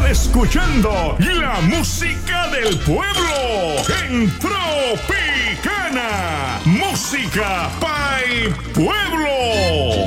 Están escuchando la música del pueblo en Tropicana. Música para el pueblo.